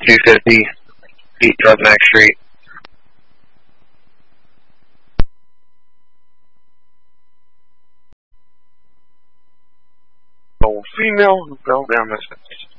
250 East Rubnack Street. Female who fell down the steps.